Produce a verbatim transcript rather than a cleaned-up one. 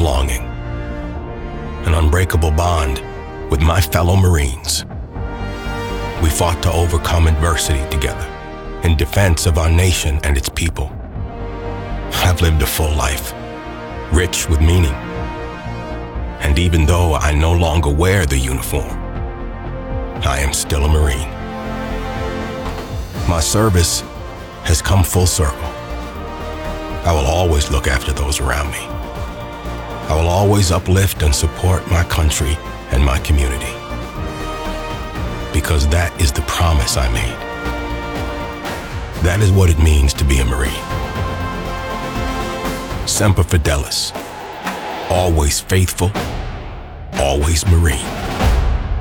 belonging, an unbreakable bond with my fellow Marines. We fought to overcome adversity together in defense of our nation and its people. I've lived a full life, rich with meaning. And even though I no longer wear the uniform, I am still a Marine. My service has come full circle. I will always look after those around me. I will always uplift and support my country and my community, because that is the promise I made. That is what it means to be a Marine. Semper Fidelis, always faithful, always Marine.